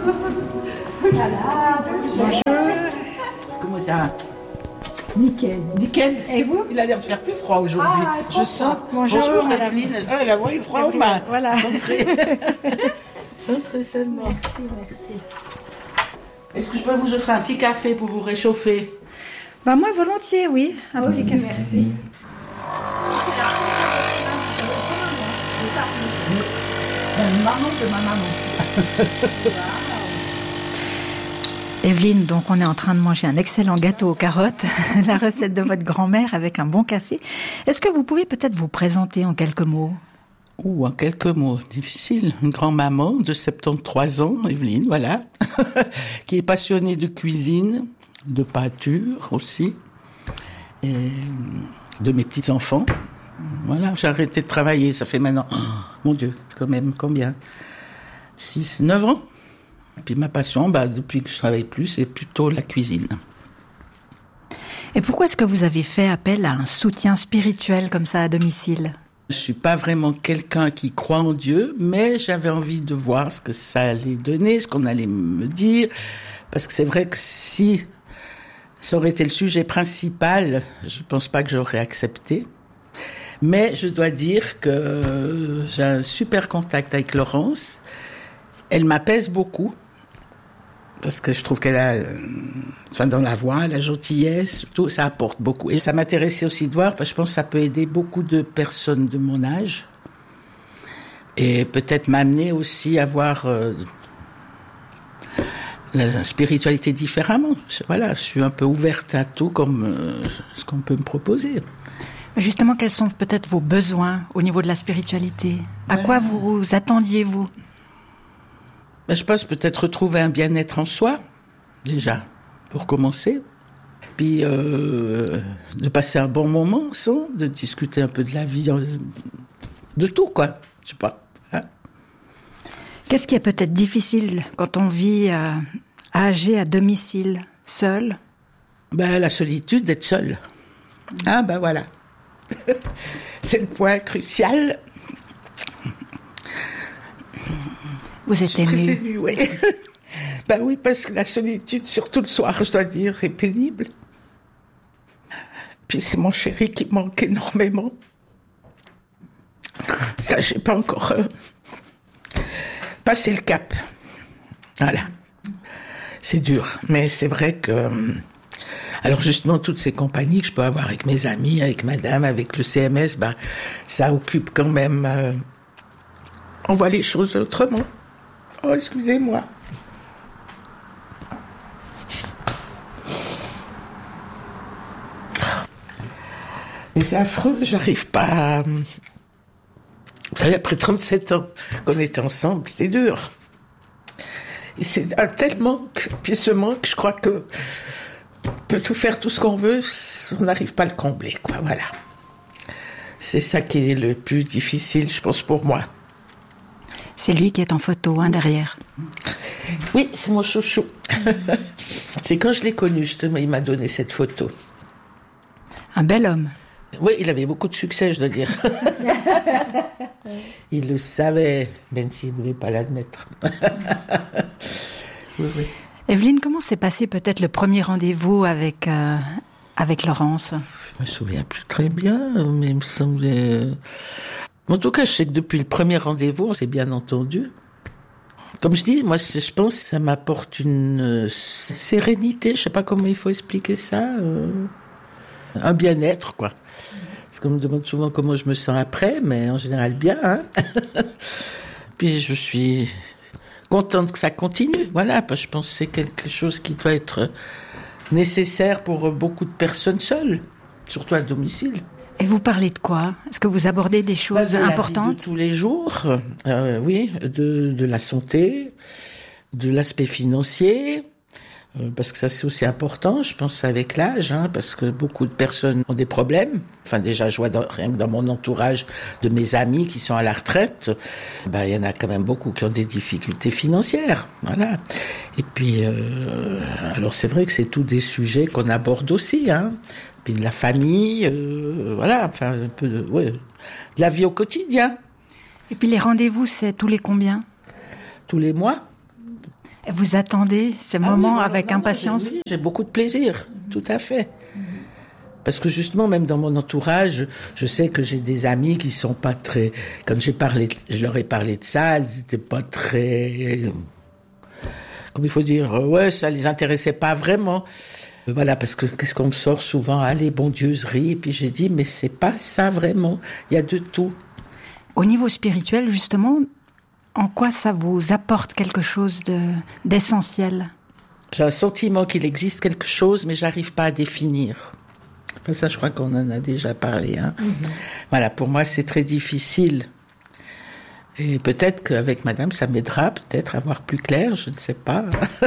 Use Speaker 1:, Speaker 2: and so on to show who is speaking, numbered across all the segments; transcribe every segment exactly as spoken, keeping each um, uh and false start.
Speaker 1: Oh là là, bonjour.
Speaker 2: Comment ça va?
Speaker 1: Nickel.
Speaker 2: Nickel.
Speaker 1: Et vous?
Speaker 2: Il a l'air de faire plus froid aujourd'hui.
Speaker 1: Ah,
Speaker 2: je sens.
Speaker 1: Bonjour,
Speaker 2: Bonjour
Speaker 1: madame.
Speaker 2: Evelyne. Oh, la voix est froid aux mains.
Speaker 1: Voilà.
Speaker 2: Entrez. Entrez seulement.
Speaker 1: Merci, merci.
Speaker 2: Est-ce que je peux vous offrir un petit café pour vous réchauffer?
Speaker 3: Bah moi volontiers, oui. Un
Speaker 1: Oh,
Speaker 3: petit
Speaker 1: c'est
Speaker 3: café.
Speaker 1: merci.
Speaker 2: Maman de ma maman.
Speaker 3: Evelyne, donc on est en train de manger un excellent gâteau aux carottes, la recette de votre grand-mère avec un bon café. Est-ce que vous pouvez peut-être vous présenter en quelques mots?
Speaker 2: Ou en quelques mots, difficile. Une grand-maman de soixante-treize ans, Evelyne, voilà, qui est passionnée de cuisine, de peinture aussi, et de mes petits-enfants. Voilà, j'ai arrêté de travailler, ça fait maintenant, oh, mon Dieu, quand même, combien? six, neuf ans. Et puis ma passion, bah, depuis que je travaille plus, c'est plutôt la cuisine.
Speaker 3: Et pourquoi est-ce que vous avez fait appel à un soutien spirituel comme ça à domicile?
Speaker 2: Je suis pas vraiment quelqu'un qui croit en Dieu, mais j'avais envie de voir ce que ça allait donner, ce qu'on allait me dire, parce que c'est vrai que si ça aurait été le sujet principal, je pense pas que j'aurais accepté. Mais je dois dire que j'ai un super contact avec Laurence. Elle m'apaise beaucoup, parce que je trouve qu'elle a, enfin, dans la voix, la gentillesse, tout, ça apporte beaucoup. Et ça m'intéressait aussi de voir, parce que je pense que ça peut aider beaucoup de personnes de mon âge. Et peut-être m'amener aussi à voir euh, la spiritualité différemment. Voilà, je suis un peu ouverte à tout comme euh, ce qu'on peut me proposer.
Speaker 3: Justement, quels sont peut-être vos besoins au niveau de la spiritualité? À ouais. quoi vous, vous attendiez-vous?
Speaker 2: Ben, je pense peut-être retrouver un bien-être en soi, déjà, pour commencer. Puis euh, de passer un bon moment ensemble, de discuter un peu de la vie, de tout, quoi. Je sais pas. Hein?
Speaker 3: Qu'est-ce qui est peut-être difficile quand on vit euh, âgé à domicile, seul?
Speaker 2: Ben, la solitude d'être seul. Ah, ben voilà. C'est le point crucial.
Speaker 3: Vous êtes ému.
Speaker 2: Oui. Ben oui, parce que la solitude, surtout le soir, je dois dire, est pénible. Puis c'est mon chéri qui manque énormément. Ça, j'ai pas encore euh, passé le cap. Voilà. C'est dur. Mais c'est vrai que... Euh, alors justement, toutes ces compagnies que je peux avoir avec mes amis, avec madame, avec le C M S, ben, ça occupe quand même... Euh, on voit les choses autrement. Oh, excusez-moi. Mais c'est affreux, j'arrive pas à... Vous savez, après trente-sept ans qu'on était ensemble, c'est dur. Et c'est un tel manque, puis ce manque, je crois que on peut tout faire, tout ce qu'on veut, on n'arrive pas à le combler, quoi, voilà. C'est ça qui est le plus difficile, je pense, pour moi.
Speaker 3: C'est lui qui est en photo, hein, derrière.
Speaker 2: Oui, c'est mon chouchou. C'est quand je l'ai connu, justement, il m'a donné cette photo.
Speaker 3: Un bel homme.
Speaker 2: Oui, il avait beaucoup de succès, je dois dire. Il le savait, même s'il ne voulait pas l'admettre. Oui, oui.
Speaker 3: Evelyne, comment s'est passé peut-être le premier rendez-vous avec, euh, avec Laurence?
Speaker 2: Je me souviens plus très bien, mais il me semblait... En tout cas, je sais que depuis le premier rendez-vous, on s'est bien entendu. Comme je dis, moi, je pense que ça m'apporte une euh, sérénité, je sais pas comment il faut expliquer ça, euh, un bien-être, quoi. Parce qu'on me demande souvent comment je me sens après, mais en général bien, hein. Puis je suis contente que ça continue, voilà, parce que je pense que c'est quelque chose qui doit être nécessaire pour beaucoup de personnes seules, surtout à domicile.
Speaker 3: Et vous parlez de quoi? Est-ce que vous abordez des choses
Speaker 2: bah, de
Speaker 3: importantes?
Speaker 2: La vie de tous les jours, euh, oui, de, de la santé, de l'aspect financier, euh, parce que ça c'est aussi important, je pense, avec l'âge, hein, parce que beaucoup de personnes ont des problèmes. Enfin, déjà, je vois dans, rien que dans mon entourage de mes amis qui sont à la retraite, bah, il y en a quand même beaucoup qui ont des difficultés financières, voilà. Et puis, euh, alors c'est vrai que c'est tous des sujets qu'on aborde aussi, hein. Puis de la famille, euh, voilà, enfin un peu de, ouais, de la vie au quotidien.
Speaker 3: Et puis les rendez-vous, c'est tous les combien?
Speaker 2: Tous les mois.
Speaker 3: Vous attendez ces moments
Speaker 2: ah oui,
Speaker 3: avec
Speaker 2: non, non,
Speaker 3: impatience?
Speaker 2: j'ai, oui, j'ai beaucoup de plaisir, tout à fait. Parce que justement, même dans mon entourage, je sais que j'ai des amis qui sont pas très... Quand j'ai parlé, je leur ai parlé de ça, ils n'étaient pas très... Comme il faut dire, ouais, ça les intéressait pas vraiment. Voilà, parce que qu'est-ce qu'on me sort souvent? Allez, bondieuse-rie. Et puis j'ai dit, mais c'est pas ça vraiment. Il y a de tout.
Speaker 3: Au niveau spirituel, justement, en quoi ça vous apporte quelque chose de, d'essentiel?
Speaker 2: J'ai un sentiment qu'il existe quelque chose, mais j'arrive pas à définir. Enfin, ça, je crois qu'on en a déjà parlé. Hein. Mm-hmm. Voilà, pour moi, c'est très difficile. Et peut-être qu'avec madame, ça m'aidera peut-être à voir plus clair, je ne sais pas.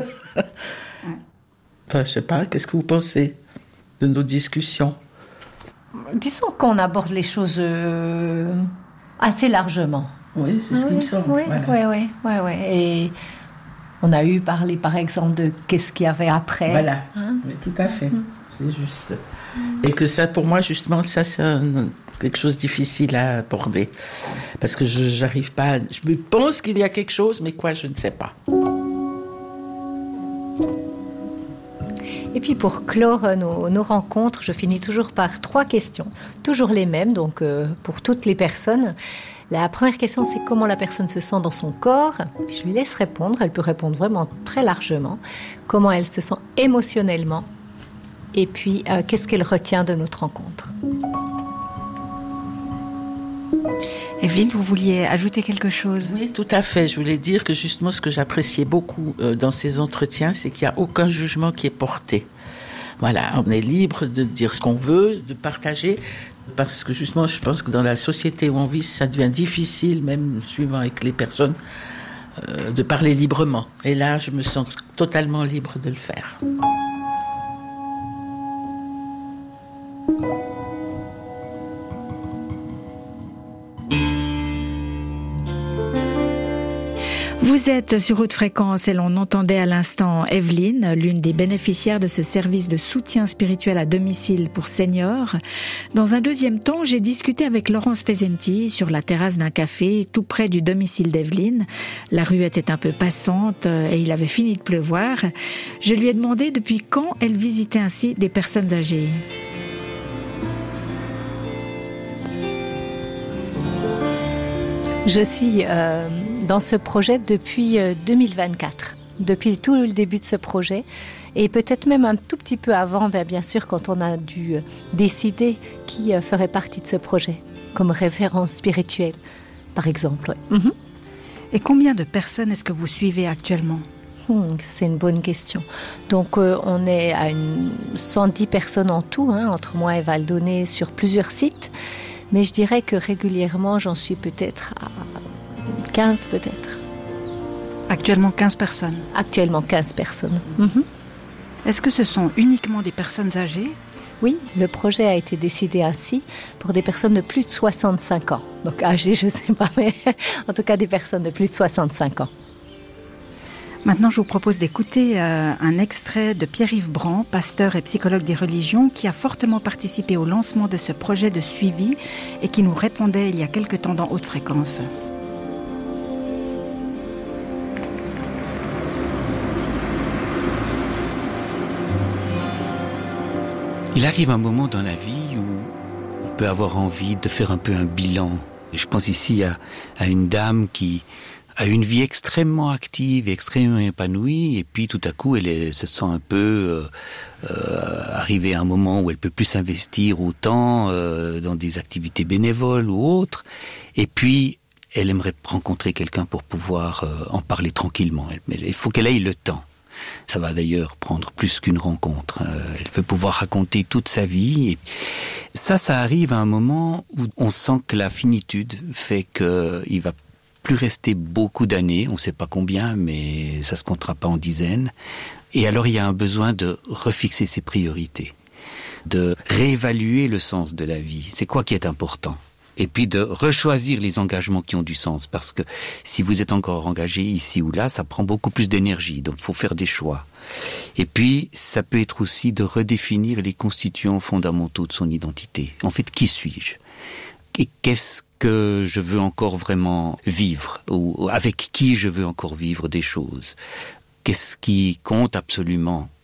Speaker 2: Enfin, je sais pas, qu'est-ce que vous pensez de nos discussions?
Speaker 1: Disons qu'on aborde les choses euh, assez largement.
Speaker 2: Oui, c'est ce qui me semble.
Speaker 1: Oui,
Speaker 2: voilà.
Speaker 1: oui, oui, oui, oui. Et on a eu parlé, par exemple, de qu'est-ce qu'il y avait après.
Speaker 2: Voilà,
Speaker 1: hein?
Speaker 2: Oui, tout à fait, mmh. c'est juste. Mmh. Et que ça, pour moi, justement, ça, c'est un, quelque chose de difficile à aborder. Parce que je j'arrive pas... À, je me pense qu'il y a quelque chose, mais quoi, je ne sais pas.
Speaker 1: Et puis pour clore nos, nos rencontres, je finis toujours par trois questions, toujours les mêmes, donc euh, pour toutes les personnes. La première question, c'est comment la personne se sent dans son corps. Je lui laisse répondre, elle peut répondre vraiment très largement. Comment elle se sent émotionnellement. Et puis, euh, qu'est-ce qu'elle retient de notre rencontre.
Speaker 3: Evelyne, vous vouliez ajouter quelque chose?
Speaker 2: Oui, tout à fait. Je voulais dire que justement, ce que j'appréciais beaucoup euh, dans ces entretiens, c'est qu'il n'y a aucun jugement qui est porté. Voilà, on est libre de dire ce qu'on veut, de partager, parce que justement, je pense que dans la société où on vit, ça devient difficile, même suivant avec les personnes, euh, de parler librement. Et là, je me sens totalement libre de le faire.
Speaker 3: Vous êtes sur Haute Fréquence et l'on entendait à l'instant Evelyne, l'une des bénéficiaires de ce service de soutien spirituel à domicile pour seniors. Dans un deuxième temps, j'ai discuté avec Laurence Pesenti sur la terrasse d'un café tout près du domicile d'Evelyne. La rue était un peu passante et il avait fini de pleuvoir. Je lui ai demandé depuis quand elle visitait ainsi des personnes âgées.
Speaker 1: Je suis euh, dans ce projet depuis euh, deux mille vingt-quatre, depuis tout le début de ce projet, et peut-être même un tout petit peu avant, ben, bien sûr, quand on a dû euh, décider qui euh, ferait partie de ce projet, comme référence spirituelle, par exemple. Ouais. Mm-hmm.
Speaker 3: Et combien de personnes est-ce que vous suivez actuellement ?
Speaker 1: Hmm, c'est une bonne question. Donc, euh, on est à une cent dix personnes en tout, hein, entre moi et Val-d'Oné, sur plusieurs sites. Mais je dirais que régulièrement, j'en suis peut-être à quinze, peut-être.
Speaker 3: Actuellement, quinze personnes.
Speaker 1: Actuellement, quinze personnes. Mm-hmm.
Speaker 3: Est-ce que ce sont uniquement des personnes âgées ?
Speaker 1: Oui, le projet a été décidé ainsi pour des personnes de plus de soixante-cinq ans. Donc âgées, je ne sais pas, mais en tout cas des personnes de plus de soixante-cinq ans.
Speaker 3: Maintenant, je vous propose d'écouter euh, un extrait de Pierre-Yves Brand, pasteur et psychologue des religions, qui a fortement participé au lancement de ce projet de suivi et qui nous répondait il y a quelque temps dans Haute Fréquence.
Speaker 4: Il arrive un moment dans la vie où on peut avoir envie de faire un peu un bilan. Et je pense ici à, à une dame qui a une vie extrêmement active, extrêmement épanouie, et puis tout à coup, elle est, se sent un peu euh, euh, arrivée à un moment où elle peut plus s'investir autant euh, dans des activités bénévoles ou autres, et puis elle aimerait rencontrer quelqu'un pour pouvoir euh, en parler tranquillement. Mais il faut qu'elle ait le temps. Ça va d'ailleurs prendre plus qu'une rencontre. Euh, elle veut pouvoir raconter toute sa vie. Et ça, ça arrive à un moment où on sent que la finitude fait qu'il va plus rester beaucoup d'années, on ne sait pas combien, mais ça ne se comptera pas en dizaines. Et alors il y a un besoin de refixer ses priorités, de réévaluer le sens de la vie. C'est quoi qui est important ? Et puis de rechoisir les engagements qui ont du sens, parce que si vous êtes encore engagé ici ou là, ça prend beaucoup plus d'énergie, donc il faut faire des choix. Et puis, ça peut être aussi de redéfinir les constituants fondamentaux de son identité. En fait, qui suis-je ? Et qu'est-ce que je veux encore vraiment vivre, ou avec qui je veux encore vivre des choses. qu'est-ce qui compte absolument?